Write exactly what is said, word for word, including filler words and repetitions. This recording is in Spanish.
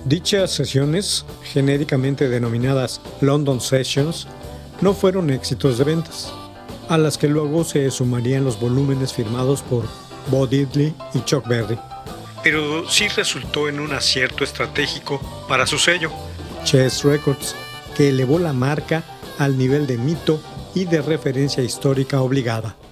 Dichas sesiones, genéricamente denominadas London Sessions, no fueron éxitos de ventas, a las que luego se sumarían los volúmenes firmados por Bo Diddley y Chuck Berry. Pero sí resultó en un acierto estratégico para su sello, Chess Records, que elevó la marca al nivel de mito y de referencia histórica obligada.